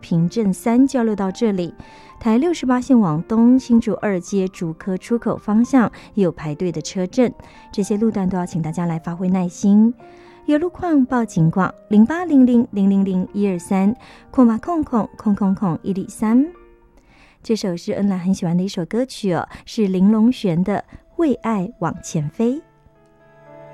平镇3交流道这里，台68线往东新竹2街竹科出口方向也有排队的车阵，这些路段都要请大家来发挥耐心。有路况报警广0800000123空码103。这首是恩兰很喜欢的一首歌曲是林隆璇的《为爱往前飞》。